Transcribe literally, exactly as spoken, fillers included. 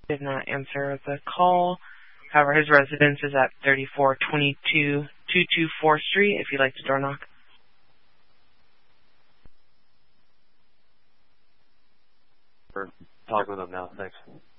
did not answer the call. However, his residence is at thirty-four twenty-two two twenty-fourth Street, if you'd like to door knock. Talk with him now, thanks.